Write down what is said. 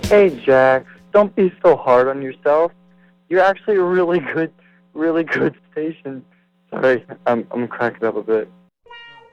Hey, Jax, don't be so hard on yourself. You're actually a really good station. Sorry, I'm cracking up a bit.